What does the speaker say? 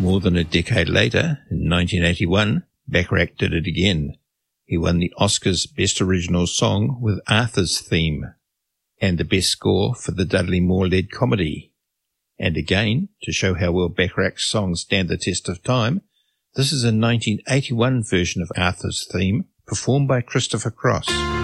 More than a decade later, in 1981, Bacharach did it again. He won the Oscars Best Original Song with Arthur's Theme, and the Best Score for the Dudley Moore-led comedy. And again, to show how well Bacharach's songs stand the test of time, this is a 1981 version of Arthur's Theme, performed by Christopher Cross.